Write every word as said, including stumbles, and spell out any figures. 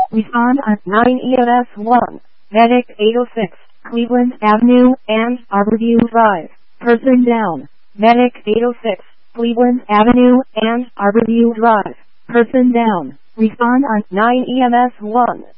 Respond on nine E M S one. Medic eight oh six, Cleveland Avenue and Arborview Drive. Person down. Medic eight oh six, Cleveland Avenue and Arborview Drive. Person down. Respond on nine E M S one.